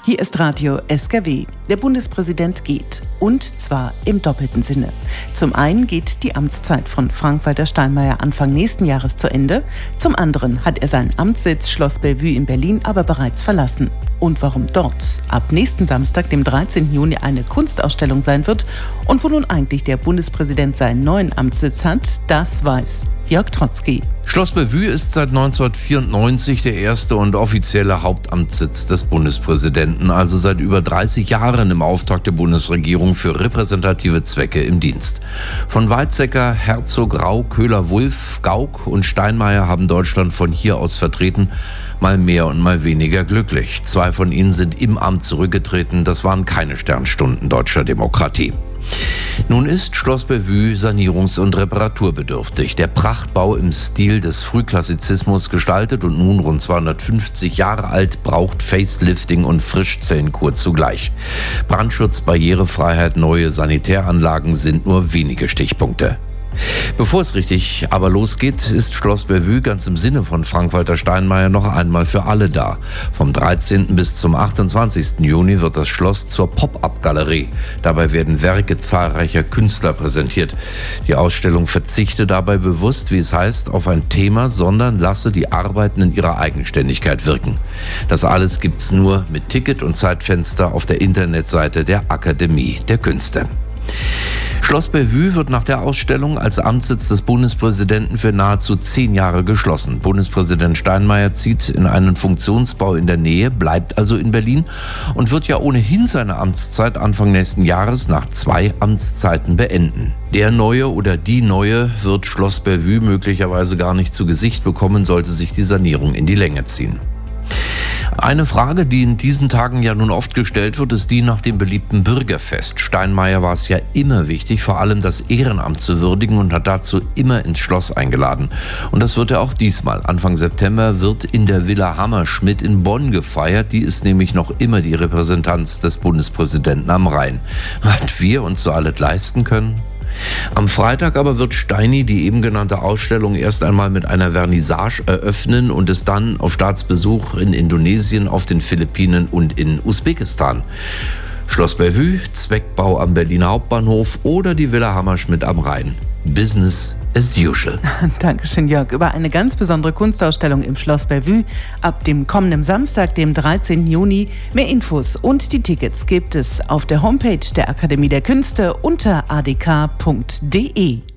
Hier ist Radio SKW. Der Bundespräsident geht. Und zwar im doppelten Sinne. Zum einen geht die Amtszeit von Frank-Walter Steinmeier Anfang nächsten Jahres zu Ende. Zum anderen hat er seinen Amtssitz Schloss Bellevue in Berlin aber bereits verlassen. Und warum dort ab nächsten Samstag, dem 13. Juni, eine Kunstausstellung sein wird und wo nun eigentlich der Bundespräsident seinen neuen Amtssitz hat, das weiß Jörg Trotzki. Schloss Bellevue ist seit 1994 der erste und offizielle Hauptamtssitz des Bundespräsidenten, also seit über 30 Jahren im Auftrag der Bundesregierung für repräsentative Zwecke im Dienst. Von Weizsäcker, Herzog, Rau, Köhler-Wulff, Gauck und Steinmeier haben Deutschland von hier aus vertreten, mal mehr und mal weniger glücklich. 2 von ihnen sind im Amt zurückgetreten, das waren keine Sternstunden deutscher Demokratie. Nun ist Schloss Bellevue sanierungs- und reparaturbedürftig. Der Prachtbau im Stil des Frühklassizismus, gestaltet und nun rund 250 Jahre alt, braucht Facelifting und Frischzellenkur zugleich. Brandschutz, Barrierefreiheit, neue Sanitäranlagen sind nur wenige Stichpunkte. Bevor es richtig aber losgeht, ist Schloss Bellevue ganz im Sinne von Frank-Walter Steinmeier noch einmal für alle da. Vom 13. bis zum 28. Juni wird das Schloss zur Pop-up-Galerie. Dabei werden Werke zahlreicher Künstler präsentiert. Die Ausstellung verzichte dabei bewusst, wie es heißt, auf ein Thema, sondern lasse die Arbeiten in ihrer Eigenständigkeit wirken. Das alles gibt's nur mit Ticket und Zeitfenster auf der Internetseite der Akademie der Künste. Schloss Bellevue wird nach der Ausstellung als Amtssitz des Bundespräsidenten für nahezu 10 Jahre geschlossen. Bundespräsident Steinmeier zieht in einen Funktionsbau in der Nähe, bleibt also in Berlin und wird ja ohnehin seine Amtszeit Anfang nächsten Jahres nach 2 Amtszeiten beenden. Der Neue oder die Neue wird Schloss Bellevue möglicherweise gar nicht zu Gesicht bekommen, sollte sich die Sanierung in die Länge ziehen. Eine Frage, die in diesen Tagen ja nun oft gestellt wird, ist die nach dem beliebten Bürgerfest. Steinmeier war es ja immer wichtig, vor allem das Ehrenamt zu würdigen und hat dazu immer ins Schloss eingeladen. Und das wird er auch diesmal. Anfang September wird in der Villa Hammerschmidt in Bonn gefeiert. Die ist nämlich noch immer die Repräsentanz des Bundespräsidenten am Rhein. Was wir uns so alles leisten können? Am Freitag aber wird Steini die eben genannte Ausstellung erst einmal mit einer Vernissage eröffnen und es dann auf Staatsbesuch in Indonesien, auf den Philippinen und in Usbekistan. Schloss Bellevue, Zweckbau am Berliner Hauptbahnhof oder die Villa Hammerschmidt am Rhein. Business as usual. Dankeschön, Jörg. Über eine ganz besondere Kunstausstellung im Schloss Bellevue ab dem kommenden Samstag, dem 13. Juni. Mehr Infos und die Tickets gibt es auf der Homepage der Akademie der Künste unter adk.de.